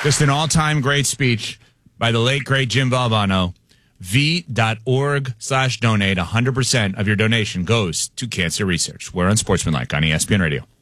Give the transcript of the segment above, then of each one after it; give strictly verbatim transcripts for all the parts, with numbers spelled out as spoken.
Just an all-time great speech by the late, great Jim Valvano. V.org slash donate. one hundred percent of your donation goes to cancer research. We're on Sportsmanlike on E S P N Radio.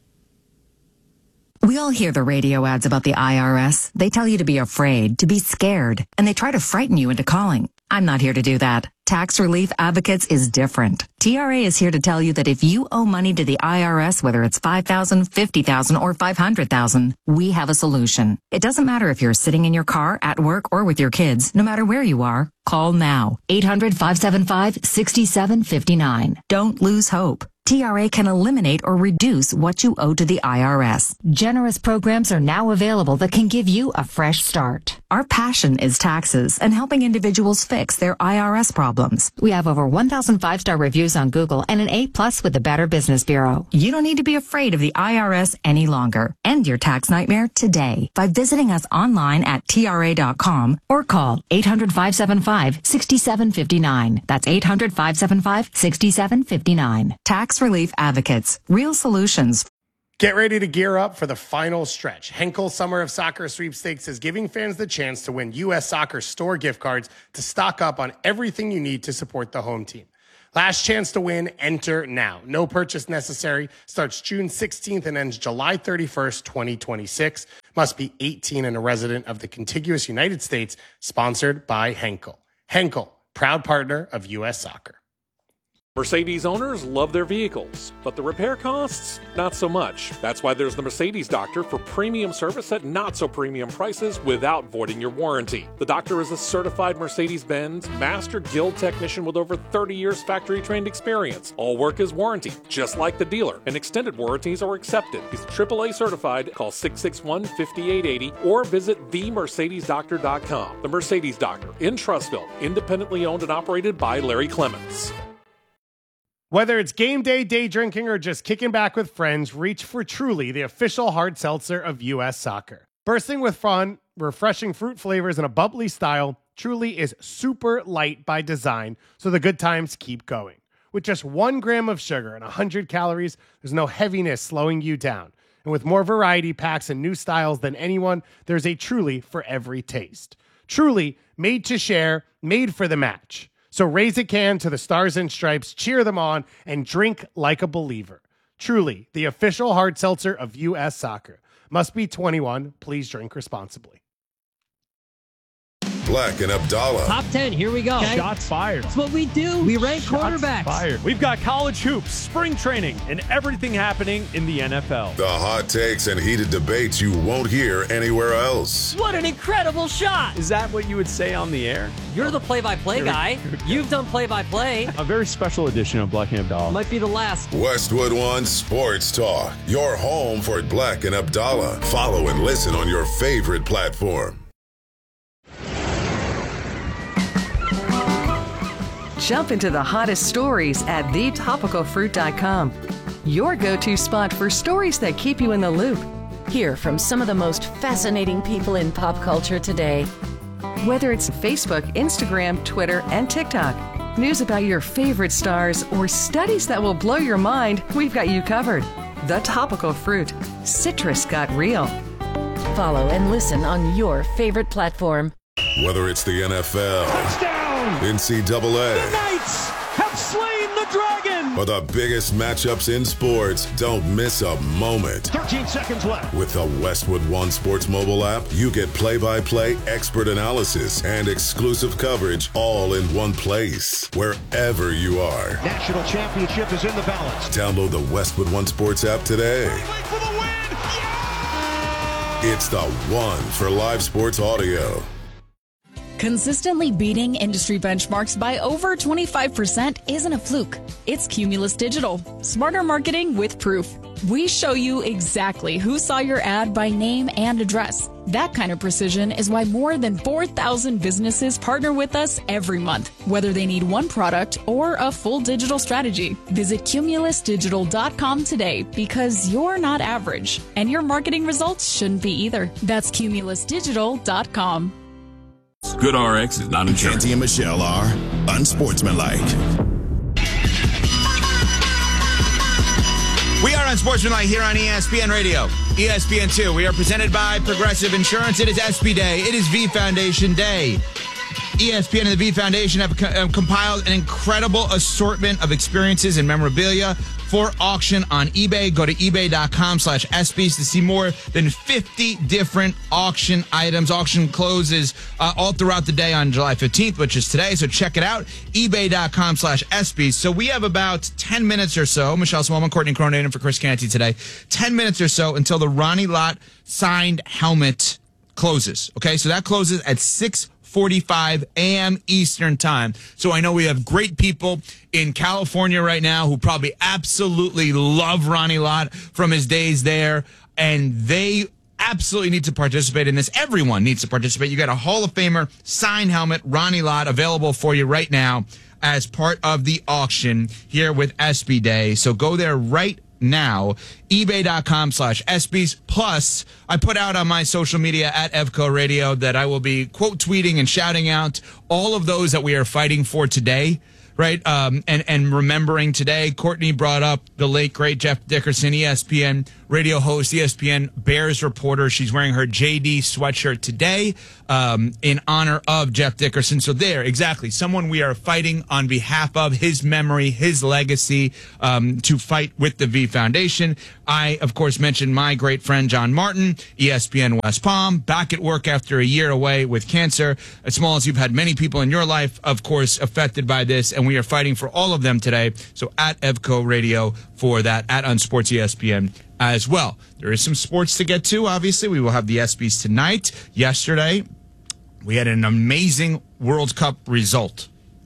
We all hear the radio ads about the I R S. They tell you to be afraid, to be scared, and they try to frighten you into calling. I'm not here to do that. Tax Relief Advocates is different. T R A is here to tell you that if you owe money to the I R S, whether it's five thousand dollars, fifty thousand dollars, or five hundred thousand dollars, we have a solution. It doesn't matter if you're sitting in your car, at work, or with your kids. No matter where you are, call now. eight hundred, five seven five, six seven five nine. Don't lose hope. T R A can eliminate or reduce what you owe to the I R S. Generous programs are now available that can give you a fresh start. Our passion is taxes and helping individuals fix their I R S problems. We have over one thousand five-star reviews on Google and an A plus with the Better Business Bureau. You don't need to be afraid of the I R S any longer. End your tax nightmare today by visiting us online at T R A dot com or call eight hundred, five seven five, six seven five nine. That's eight hundred, five seven five, six seven five nine. Tax Relief Advocates. Real solutions. Get ready to gear up for the final stretch. Henkel Summer of Soccer Sweepstakes is giving fans the chance to win U S Soccer store gift cards to stock up on everything you need to support the home team. Last chance to win, enter now. No purchase necessary. Starts June sixteenth and ends July thirty-first, twenty twenty-six. Must be eighteen and a resident of the contiguous United States. Sponsored by Henkel. Henkel, proud partner of U S Soccer. Mercedes owners love their vehicles, but the repair costs, not so much. That's why there's the Mercedes Doctor for premium service at not-so-premium prices without voiding your warranty. The Doctor is a certified Mercedes-Benz Master Guild technician with over thirty years factory-trained experience. All work is warranty, just like the dealer, and extended warranties are accepted. He's triple A certified. Call six six one, five eight eight zero or visit the mercedes doctor dot com. The Mercedes Doctor in Trussville, independently owned and operated by Larry Clements. Whether it's game day, day drinking, or just kicking back with friends, reach for Truly, the official hard seltzer of U S Soccer. Bursting with fun, refreshing fruit flavors, and a bubbly style, Truly is super light by design, so the good times keep going. With just one gram of sugar and one hundred calories, there's no heaviness slowing you down. And with more variety packs and new styles than anyone, there's a Truly for every taste. Truly, made to share, made for the match. So raise a can to the Stars and Stripes, cheer them on, and drink like a believer. Truly, the official hard seltzer of U S Soccer. Must be twenty-one. Please drink responsibly. Black and Abdallah. Top ten, here we go. Okay. Shots fired. That's what we do. We rank Shots quarterbacks. Fired. We've got college hoops, spring training, and everything happening in the N F L. The hot takes and heated debates you won't hear anywhere else. What an incredible shot. Is that what you would say on the air? You're the play-by-play guy. You've done play-by-play. A very special edition of Black and Abdallah. Might be the last. Westwood One Sports Talk. Your home for Black and Abdallah. Follow and listen on your favorite platform. Jump into the hottest stories at the topical fruit dot com. Your go-to spot for stories that keep you in the loop. Hear from some of the most fascinating people in pop culture today. Whether it's Facebook, Instagram, Twitter, and TikTok, news about your favorite stars, or studies that will blow your mind, we've got you covered. The Topical Fruit. Citrus got real. Follow and listen on your favorite platform. Whether it's the N F L, Touchdown! N C double A, The Knights have slain the dragon! or the biggest matchups in sports, don't miss a moment. thirteen seconds left. With the Westwood One Sports mobile app, you get play-by-play, expert analysis, and exclusive coverage all in one place, wherever you are. National championship is in the balance. Download the Westwood One Sports app today. For the win! Yeah! It's the one for live sports audio. Consistently beating industry benchmarks by over twenty-five percent isn't a fluke. It's Cumulus Digital. Smarter marketing with proof. We show you exactly who saw your ad by name and address. That kind of precision is why more than four thousand businesses partner with us every month, whether they need one product or a full digital strategy. Visit cumulus digital dot com today because you're not average, and your marketing results shouldn't be either. That's cumulus digital dot com. GoodRx is not insurance. Canty and Michelle are unsportsmanlike. We are Unsportsmanlike here on E S P N Radio. E S P N two. We are presented by Progressive Insurance. It is S B Day. It is V Foundation Day. E S P N and the V Foundation have co- compiled an incredible assortment of experiences and memorabilia for auction on eBay. Go to ebay.com slash ESPYs to see more than fifty different auction items. Auction closes uh, all throughout the day on July fifteenth, which is today. So check it out, ebay.com slash ESPYs. So we have about ten minutes or so. Michelle Smallman, Courtney Cronin, and for Chris Canty today. ten minutes or so until the Ronnie Lott signed helmet closes. Okay, so that closes at six forty-five a.m. Eastern time. So I know we have great people in California right now who probably absolutely love Ronnie Lott from his days there, and they absolutely need to participate in this. Everyone needs to participate. You got a Hall of Famer signed helmet, Ronnie Lott, available for you right now as part of the auction here with S B Day. So go there right now, ebay.com slash ESPYs. Plus, I put out on my social media at Evco Radio that I will be quote tweeting and shouting out all of those that we are fighting for today, right? Um, and, and remembering today, Courtney brought up the late, great Jeff Dickerson, E S P N radio host, E S P N Bears reporter. She's wearing her J D sweatshirt today um, in honor of Jeff Dickerson. So there, exactly, someone we are fighting on behalf of, his memory, his legacy, um, to fight with the V Foundation. I, of course, mentioned my great friend John Martin, E S P N West Palm, back at work after a year away with cancer. As small as you've had many people in your life, of course, affected by this, and we are fighting for all of them today. So at Evco Radio for that, at Unsports E S P N as well. There is some sports to get to, obviously. We will have the ESPYs tonight. Yesterday, we had an amazing World Cup result.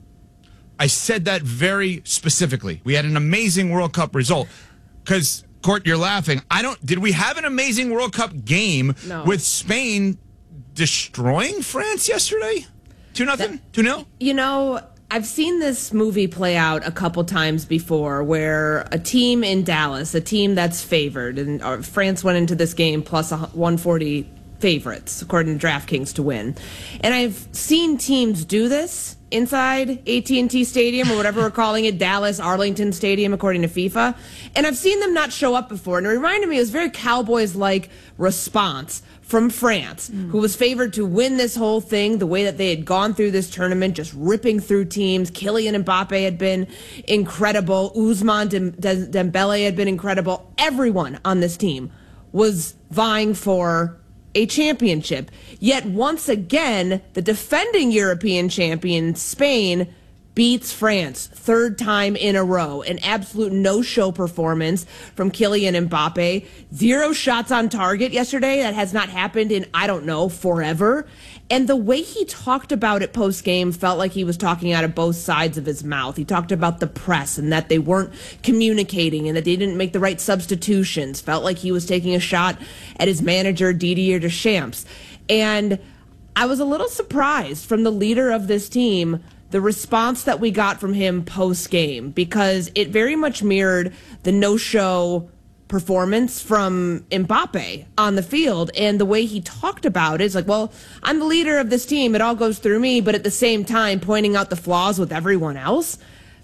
I said that very specifically. We had an amazing World Cup result. Because, Court, you're laughing. I don't. Did we have an amazing World Cup game No. with Spain destroying France yesterday? Two nothing? Two nil? You know, I've seen this movie play out a couple times before where a team in Dallas, a team that's favored, and uh, France went into this game plus one forty favorites, according to DraftKings, to win. And I've seen teams do this inside A T and T Stadium, or whatever we're calling it, Dallas Arlington Stadium, according to FIFA. And I've seen them not show up before. And it reminded me, it was very Cowboys-like response from France, mm. who was favored to win this whole thing the way that they had gone through this tournament, just ripping through teams. Kylian Mbappe had been incredible. Ousmane Dem- Dem- Dembele had been incredible. Everyone on this team was vying for a championship. Yet once again, the defending European champion, Spain, beats France third time in a row. An absolute no-show performance from Kylian Mbappe. Zero shots on target yesterday. That has not happened in, I don't know, forever. And the way he talked about it post-game felt like he was talking out of both sides of his mouth. He talked about the press and that they weren't communicating and that they didn't make the right substitutions. Felt like he was taking a shot at his manager, Didier Deschamps. And I was a little surprised from the leader of this team, the response that we got from him post-game, because it very much mirrored the no-show performance from Mbappe on the field. And the way he talked about it is like, well, I'm the leader of this team. It all goes through me. But at the same time, pointing out the flaws with everyone else.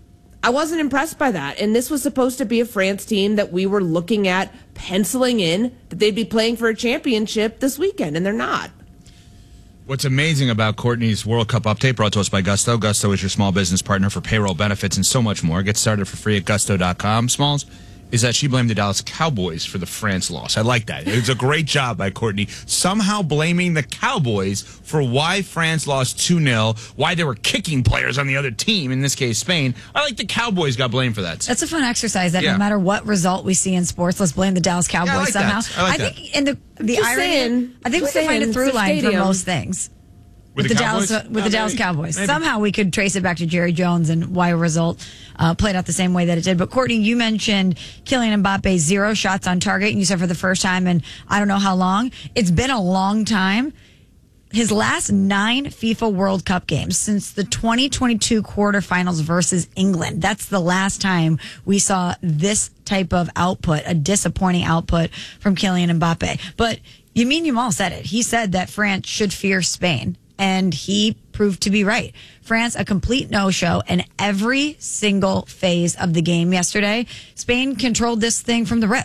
I wasn't impressed by that. And this was supposed to be a France team that we were looking at penciling in that they'd be playing for a championship this weekend, and they're not. What's amazing about Courtney's World Cup update, brought to us by Gusto. Gusto is your small business partner for payroll, benefits, and so much more. Get started for free at gusto dot com. Smalls, is that she blamed the Dallas Cowboys for the France loss. I like that. It was a great job by Courtney, somehow blaming the Cowboys for why France lost two nil, why they were kicking players on the other team, in this case Spain. I like the Cowboys got blamed for that. That's a fun exercise, that yeah. no matter what result we see in sports, let's blame the Dallas Cowboys yeah, I like somehow. That. I, like I that. think in the, the Just irony, saying, I think we Just can find a saying, through it's a line for stadium. most things. With, with the, the Dallas, Cowboys? with Oh, the Dallas maybe. Cowboys. Maybe. Somehow we could trace it back to Jerry Jones and why a result uh, played out the same way that it did. But Courtney, you mentioned Kylian Mbappe, zero shots on target, and you said for the first time in I don't know how long. It's been a long time. His last nine FIFA World Cup games since the twenty twenty-two quarterfinals versus England. That's the last time we saw this type of output, a disappointing output from Kylian Mbappe. But Yamin Yamal said it. He said that France should fear Spain, and he proved to be right. France, a complete no-show in every single phase of the game yesterday. Spain controlled this thing from the rip.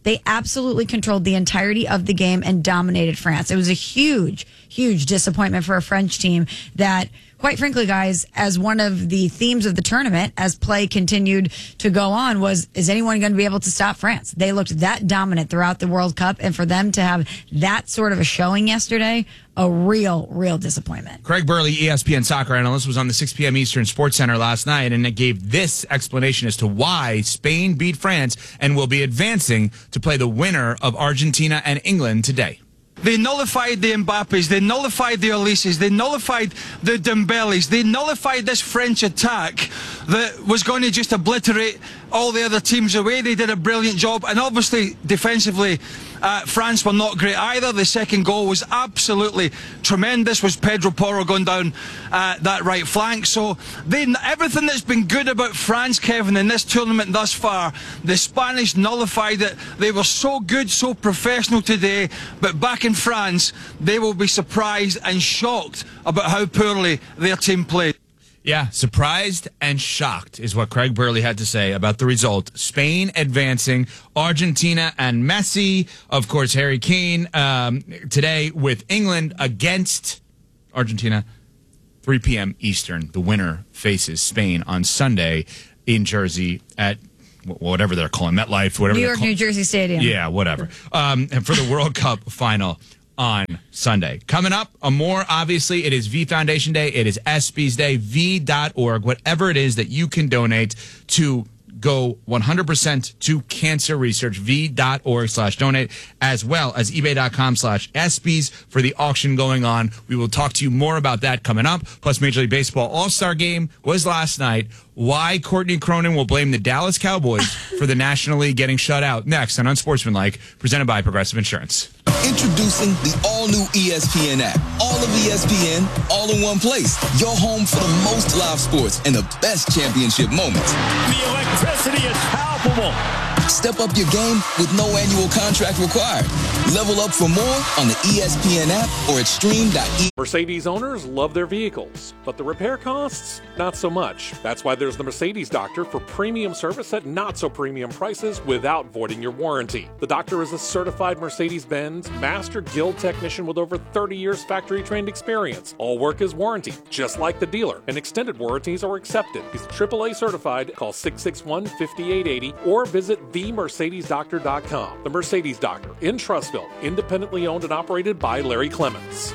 They absolutely controlled the entirety of the game and dominated France. It was a huge, huge disappointment for a French team that, quite frankly, guys, as one of the themes of the tournament, as play continued to go on, was, is anyone going to be able to stop France? They looked that dominant throughout the World Cup, and for them to have that sort of a showing yesterday, a real, real disappointment. Craig Burley, E S P N soccer analyst, was on the six p.m. Eastern Sports Center last night, and it gave this explanation as to why Spain beat France and will be advancing to play the winner of Argentina and England today. They nullified the Mbappes, they nullified the Elises, they nullified the Dembeles, they nullified this French attack that was going to just obliterate all the other teams away. They did a brilliant job, and obviously defensively uh, France were not great either. The second goal was absolutely tremendous, was Pedro Porro going down uh, that right flank. So they, everything that's been good about France, Kevin, in this tournament thus far, the Spanish nullified it. They were so good, so professional today, but back in France, they will be surprised and shocked about how poorly their team played. Yeah, surprised and shocked is what Craig Burley had to say about the result. Spain advancing, Argentina and Messi, of course, Harry Kane, um, today with England against Argentina, three p.m. Eastern. The winner faces Spain on Sunday in Jersey at whatever they're calling MetLife, whatever. New York, call- New Jersey Stadium. Yeah, whatever. Um, and for the World Cup final on Sunday. Coming up, a more, obviously, it is V Foundation Day. It is ESPYs Day, V dot org, whatever it is that you can donate to go one hundred percent to cancer research, V dot org slash donate, as well as eBay dot com slash ESPYs for the auction going on. We will talk to you more about that coming up. Plus, Major League Baseball All-Star Game was last night. Why Courtney Cronin will blame the Dallas Cowboys for the National League getting shut out. Next on Unsportsmanlike, presented by Progressive Insurance. Introducing the all-new E S P N app. All of E S P N, all in one place. Your home for the most live sports and the best championship moments. The electricity is palpable. Step up your game with no annual contract required. Level up for more on the E S P N app or at stream dot e. Mercedes owners love their vehicles, but the repair costs, not so much. That's why there's the Mercedes Doctor for premium service at not so premium prices without voiding your warranty. The doctor is a certified Mercedes-Benz Master Guild technician with over thirty years factory-trained experience. All work is warranted, just like the dealer, and extended warranties are accepted. He's triple A certified. Call six six one, five eight eight zero or visit the mercedes doctor dot com. The Mercedes Doctor in Trussville, independently owned and operated by Larry Clements.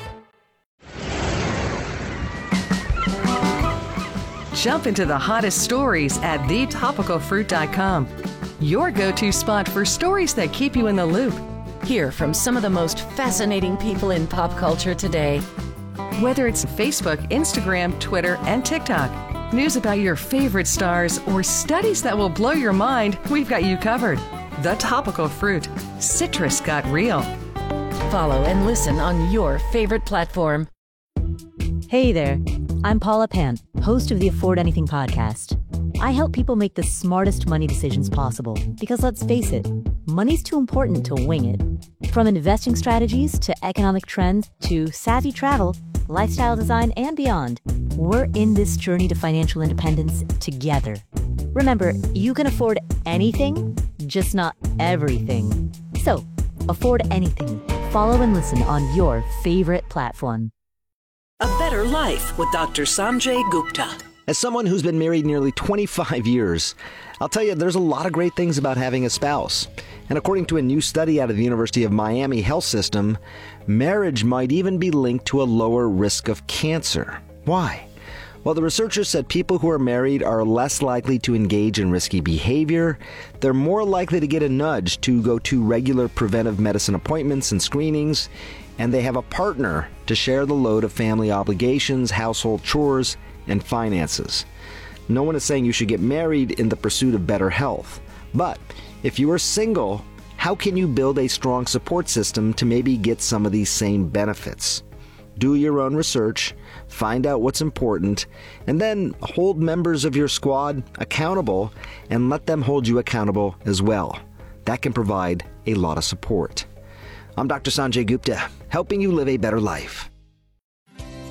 Jump into the hottest stories at the topical fruit dot com. Your go-to spot for stories that keep you in the loop. Hear from some of the most fascinating people in pop culture today. Whether it's Facebook, Instagram, Twitter, and TikTok, news about your favorite stars, or studies that will blow your mind, we've got you covered. The Topical Fruit. Citrus got real. Follow and listen on your favorite platform. Hey there, I'm Paula Pan, host of the Afford Anything podcast. I help people make the smartest money decisions possible because, let's face it, money's too important to wing it. From investing strategies to economic trends to savvy travel, lifestyle design, and beyond, we're in this journey to financial independence together. Remember, you can afford anything, just not everything. So, afford anything. Follow and listen on your favorite platform. A better life with Doctor Sanjay Gupta. As someone who's been married nearly twenty-five years, I'll tell you, there's a lot of great things about having a spouse. And according to a new study out of the University of Miami Health System, marriage might even be linked to a lower risk of cancer. Why? Well, the researchers said people who are married are less likely to engage in risky behavior, they're more likely to get a nudge to go to regular preventive medicine appointments and screenings, and they have a partner to share the load of family obligations, household chores, and finances. No one is saying you should get married in the pursuit of better health. But if you are single, how can you build a strong support system to maybe get some of these same benefits? Do your own research, find out what's important, and then hold members of your squad accountable and let them hold you accountable as well. That can provide a lot of support. I'm Doctor Sanjay Gupta, helping you live a better life.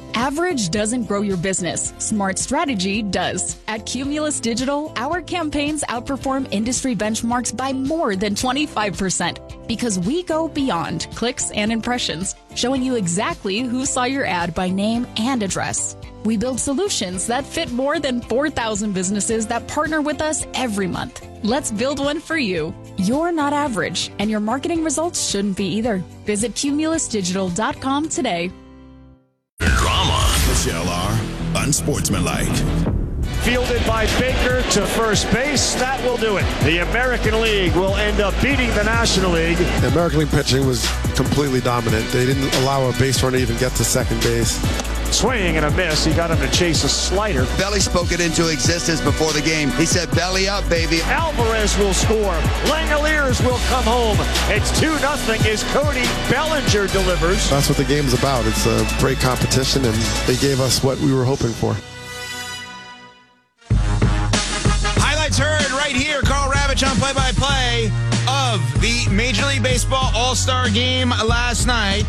Average doesn't grow your business. Smart strategy does. At Cumulus Digital, our campaigns outperform industry benchmarks by more than twenty-five percent because we go beyond clicks and impressions, showing you exactly who saw your ad by name and address. We build solutions that fit more than four thousand businesses that partner with us every month. Let's build one for you. You're not average, and your marketing results shouldn't be either. Visit cumulus digital dot com today. Drama. Michelle R. Unsportsmanlike. Fielded by Baker to first base. That will do it. The American League will end up beating the National League. The American League pitching was completely dominant. They didn't allow a base runner to even get to second base. Swing and a miss. He got him to chase a slider. Belly spoke it into existence before the game. He said, belly up, baby. Alvarez will score. Langoliers will come home. It's two nothing as Cody Bellinger delivers. That's what the game's about. It's a great competition, and they gave us what we were hoping for. Highlights heard right here. Carl Ravitch on play-by-play of the Major League Baseball All-Star Game last night.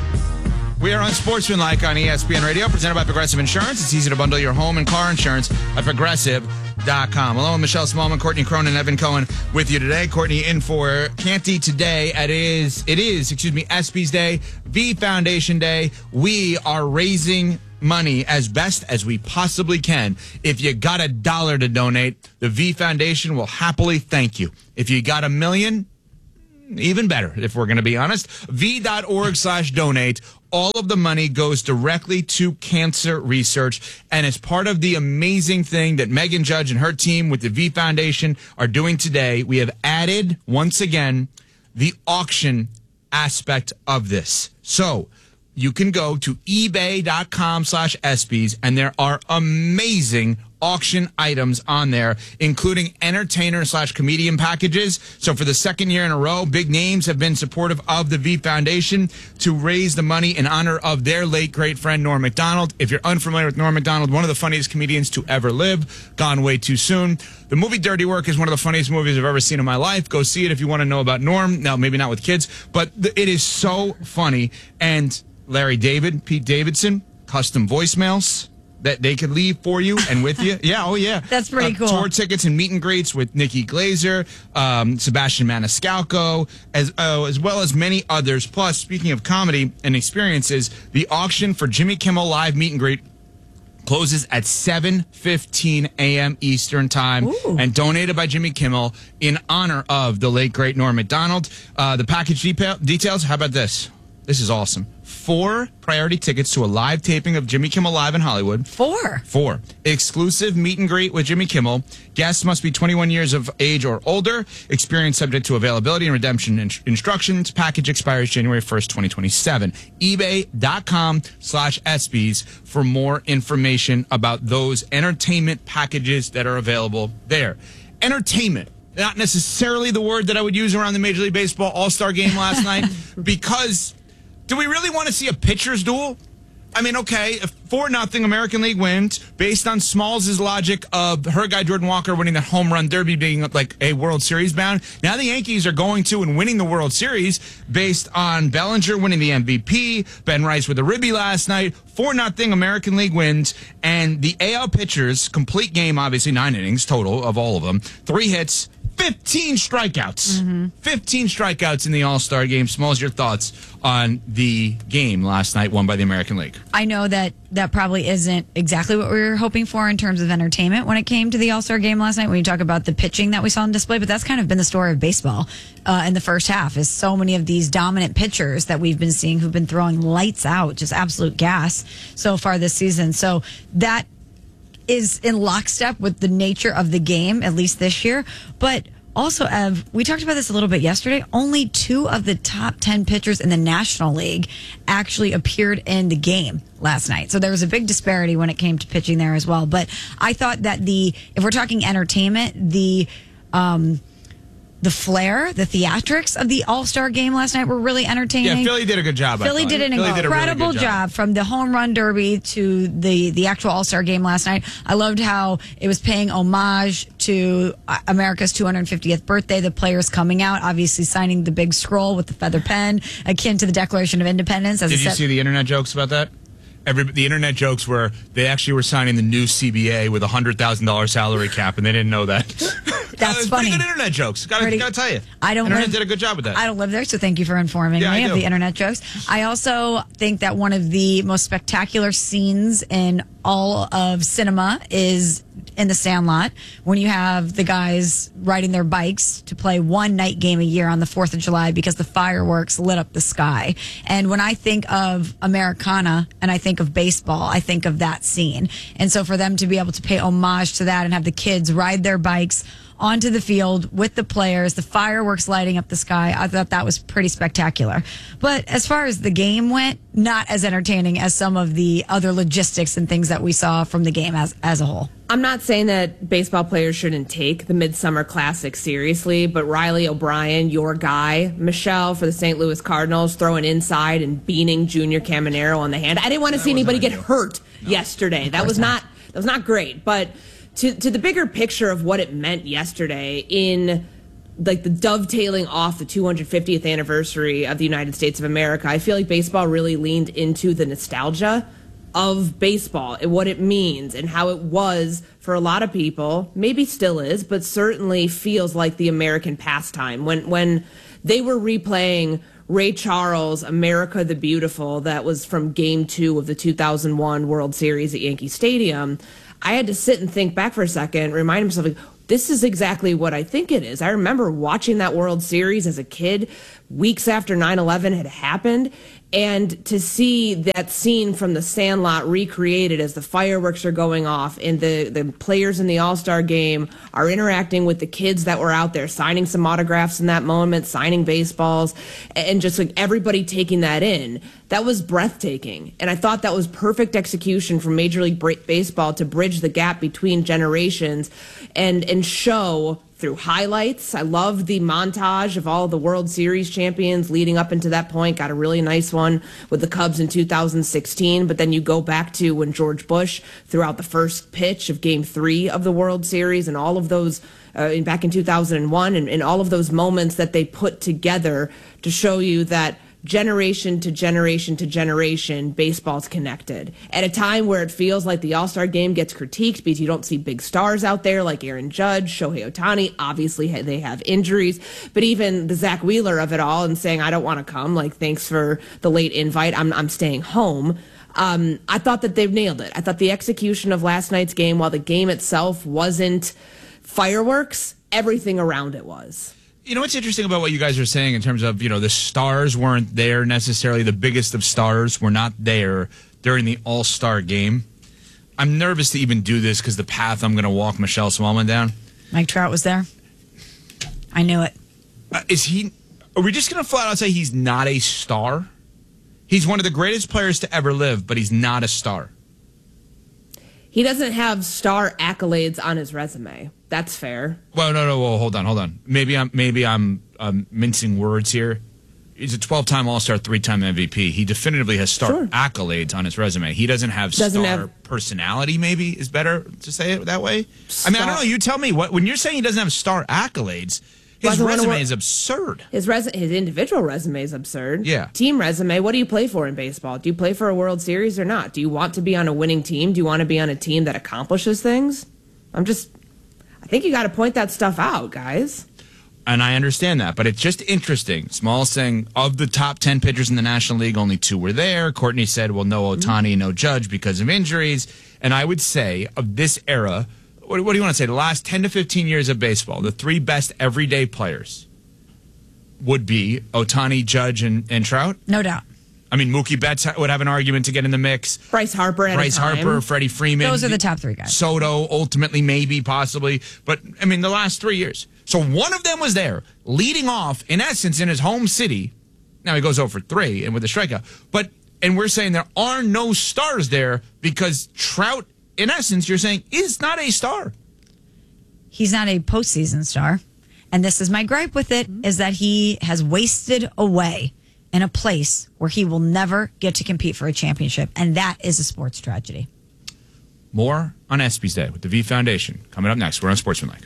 We are Unsportsmanlike on E S P N Radio, presented by Progressive Insurance. It's easy to bundle your home and car insurance at Progressive dot com. Hello, I'm Michelle Smallman, Courtney Cronin, Evan Cohen with you today. Courtney in for Canty today. It is, it is, excuse me, ESPYs Day, V Foundation Day. We are raising money as best as we possibly can. If you got a dollar to donate, the V Foundation will happily thank you. If you got a million, even better, if we're going to be honest. V.org slash donate. All of the money goes directly to cancer research, and as part of the amazing thing that Megan Judge and her team with the V Foundation are doing today, we have added, once again, the auction aspect of this. So you can go to ebay.com slash ESPYs, and there are amazing auction items on there, including entertainer slash comedian packages. So for the second year in a row, big names have been supportive of the V Foundation to raise the money in honor of their late great friend Norm Macdonald. If you're unfamiliar with Norm Macdonald, one of the funniest comedians to ever live, gone way too soon. The movie Dirty Work is one of the funniest movies I've ever seen in my life. Go see it if you want to know about Norm. Now, maybe not with kids, but th- it is so funny. And Larry David, Pete Davidson, custom voicemails that they could leave for you and with you. Yeah, oh yeah. That's pretty uh, cool. Tour tickets and meet and greets with Nikki Glazer, um, Sebastian Maniscalco, as uh, as well as many others. Plus, speaking of comedy and experiences, the auction for Jimmy Kimmel Live Meet and Greet closes at seven fifteen a.m. Eastern Time. Ooh. And donated by Jimmy Kimmel in honor of the late, great Norm Macdonald. Uh, the package detail- details, how about this? This is awesome. Four priority tickets to a live taping of Jimmy Kimmel Live in Hollywood. Four. Four. Exclusive meet and greet with Jimmy Kimmel. Guests must be twenty-one years of age or older. Experience subject to availability and redemption in- instructions. Package expires January first, twenty twenty-seven. ebay.com slash ESPYs for more information about those entertainment packages that are available there. Entertainment. Not necessarily the word that I would use around the Major League Baseball All-Star Game last night, because do we really want to see a pitcher's duel? I mean, okay, four nothing American League wins based on Smalls' logic of her guy Jordan Walker winning the home run derby being like a World Series bound. Now the Yankees are going to and winning the World Series based on Bellinger winning the M V P, Ben Rice with a ribby last night. four nothing American League wins, and the A L pitchers, complete game, obviously nine innings total of all of them, three hits, fifteen strikeouts. Mm-hmm. fifteen strikeouts in the All-Star Game. Smalls, your thoughts on the game last night won by the American League? I know that that probably isn't exactly what we were hoping for in terms of entertainment when it came to the All-Star Game last night, when you talk about the pitching that we saw on display, but that's kind of been the story of baseball uh, in the first half, is so many of these dominant pitchers that we've been seeing who've been throwing lights out, just absolute gas so far this season. So that is in lockstep with the nature of the game, at least this year. But also, Ev, we talked about this a little bit yesterday. Only two of the top ten pitchers in the National League actually appeared in the game last night. So there was a big disparity when it came to pitching there as well. But I thought that the, if we're talking entertainment, the, um, the flair, the theatrics of the All-Star Game last night were really entertaining. Yeah, Philly did a good job. Philly did an Philly incredible did really job. job from the home run derby to the, the actual All-Star Game last night. I loved how it was paying homage to America's two hundred fiftieth birthday. The players coming out, obviously signing the big scroll with the feather pen, akin to the Declaration of Independence. As did I you said, see the internet jokes about that? Every, the internet jokes were they actually were signing the new C B A with a hundred thousand dollars salary cap, and they didn't know that. That's uh, funny. Pretty good internet jokes. Gotta, Pretty, gotta tell you. I don't internet live, did a good job with that. I don't live there, so thank you for informing yeah, me I of do. the internet jokes. I also think that one of the most spectacular scenes in all of cinema is in the Sandlot when you have the guys riding their bikes to play one night game a year on the fourth of July because the fireworks lit up the sky. And when I think of Americana and I think of baseball, I think of that scene. And so for them to be able to pay homage to that and have the kids ride their bikes onto the field with the players, the fireworks lighting up the sky, I thought that was pretty spectacular. But as far as the game went, not as entertaining as some of the other logistics and things that we saw from the game as, as a whole. I'm not saying that baseball players shouldn't take the Midsummer Classic seriously, but Riley O'Brien, your guy, Michelle for the Saint Louis Cardinals, throwing inside and beaning Junior Caminero on the hand. I didn't want to see anybody get hurt no. yesterday. That was not that was not great. But to to the bigger picture of what it meant yesterday in like the dovetailing off the two hundred fiftieth anniversary of the United States of America, I feel like baseball really leaned into the nostalgia of baseball and what it means and how it was for a lot of people, maybe still is, but certainly feels like the American pastime. When when they were replaying Ray Charles' America the Beautiful, that was from game two of the two thousand one World Series at Yankee Stadium, I had to sit and think back for a second, remind myself, like, this is exactly what I think it is. I remember watching that World Series as a kid, weeks after nine eleven had happened, and to see that scene from the Sandlot recreated as the fireworks are going off and the, the players in the All-Star game are interacting with the kids that were out there, signing some autographs in that moment, signing baseballs, and just like everybody taking that in, that was breathtaking. And I thought that was perfect execution from Major League Baseball to bridge the gap between generations and, and show through highlights. I loved the montage of all the World Series champions leading up into that point. Got a really nice one with the Cubs in two thousand sixteen. But then you go back to when George Bush threw out the first pitch of Game Three of the World Series, and all of those uh, back in two thousand one, and, and all of those moments that they put together to show you that generation to generation to generation, baseball's connected. At a time where it feels like the All-Star game gets critiqued because you don't see big stars out there like Aaron Judge, Shohei Ohtani. Obviously, they have injuries. But even the Zach Wheeler of it all and saying, I don't want to come, like, thanks for the late invite, I'm, I'm staying home. Um, I thought that they've nailed it. I thought the execution of last night's game, while the game itself wasn't fireworks, everything around it was. You know what's interesting about what you guys are saying in terms of, you know, the stars weren't there necessarily. The biggest of stars were not there during the All-Star game. I'm nervous to even do this because the path I'm going to walk Michelle Smallman down. Mike Trout was there. I knew it. Uh, is he? Are we just going to flat out say he's not a star? He's one of the greatest players to ever live, but he's not a star. He doesn't have star accolades on his resume. That's fair. Well, no, no, well, hold on, hold on. Maybe I'm maybe I'm um, mincing words here. He's a twelve-time All-Star, three-time M V P. He definitively has star sure. accolades on his resume. He doesn't have doesn't star have... personality, maybe, is better to say it that way. Star... I mean, I don't know. You tell me. What when you're saying he doesn't have star accolades, his resume is absurd. His res- his individual resume is absurd. Yeah. Team resume, what do you play for in baseball? Do you play for a World Series or not? Do you want to be on a winning team? Do you want to be on a team that accomplishes things? I'm just, I think you got to point that stuff out, guys. And I understand that, but it's just interesting. Small saying, of the top ten pitchers in the National League, only two were there. Courtney said, well, no Ohtani, no Judge because of injuries. And I would say, of this era, what, what do you want to say? The last ten to fifteen years of baseball, the three best everyday players would be Ohtani, Judge, and, and Trout? No doubt. I mean, Mookie Betts would have an argument to get in the mix. Bryce Harper at Bryce a time. Harper, Freddie Freeman. Those are the top three guys. Soto, ultimately, maybe, possibly. But, I mean, the last three years. So one of them was there, leading off, in essence, in his home city. Now he goes oh for three and with a strikeout. But, and we're saying there are no stars there because Trout, in essence, you're saying, is not a star. He's not a postseason star. And this is my gripe with it, is that he has wasted away in a place where he will never get to compete for a championship. And that is a sports tragedy. More on ESPYs Day with the V Foundation. Coming up next, we're on Sportsmanlike.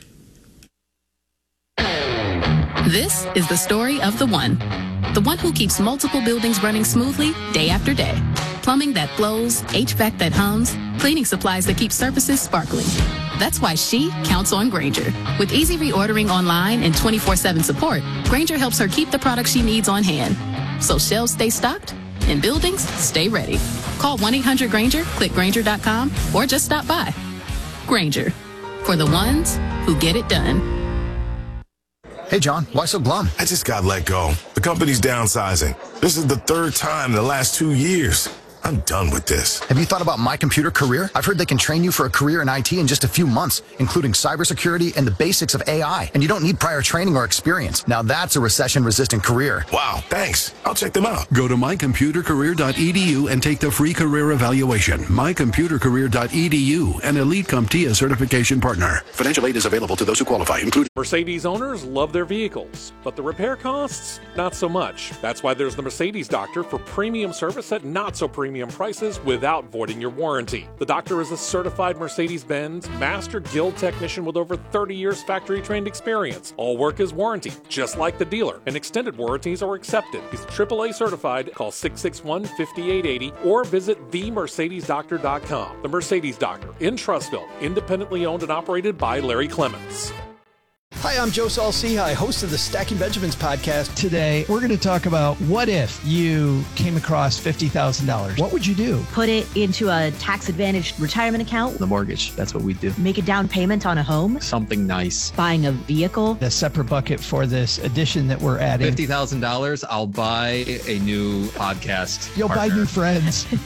This is the story of the one. The one who keeps multiple buildings running smoothly day after day. Plumbing that flows, H V A C that hums, cleaning supplies that keep surfaces sparkling. That's why she counts on Grainger. With easy reordering online and twenty-four seven support, Grainger helps her keep the products she needs on hand. So shelves stay stocked and buildings stay ready. Call one eight hundred Grainger, click Grainger dot com, or just stop by. Grainger, for the ones who get it done. Hey, John, why so glum? I just got let go. The company's downsizing. This is the third time in the last two years. I'm done with this. Have you thought about My Computer Career? I've heard they can train you for a career in I T in just a few months, including cybersecurity and the basics of A I. And you don't need prior training or experience. Now that's a recession-resistant career. Wow, thanks. I'll check them out. Go to my computer career dot e d u and take the free career evaluation. my computer career dot e d u, an Elite CompTIA certification partner. Financial aid is available to those who qualify, including... Mercedes owners love their vehicles, but the repair costs, not so much. That's why there's the Mercedes Doctor for premium service at not so premium prices without voiding your warranty. The Doctor is a certified Mercedes-Benz Master Guild technician with over thirty years factory-trained experience. All work is warranted, just like the dealer, and extended warranties are accepted. He's triple A certified. Call six six one, five eight eight zero or visit the mercedes doctor dot com. The Mercedes Doctor in Trussville, independently owned and operated by Larry Clements. Hi, I'm Joe Saul-Sehy, host of the Stacking Benjamins podcast. Today, we're going to talk about what if you came across fifty thousand dollars? What would you do? Put it into a tax-advantaged retirement account. The mortgage, that's what we do. Make a down payment on a home. Something nice. Buying a vehicle. A separate bucket for this addition that we're adding. fifty thousand dollars, I'll buy a new podcast. You'll partner. buy new friends.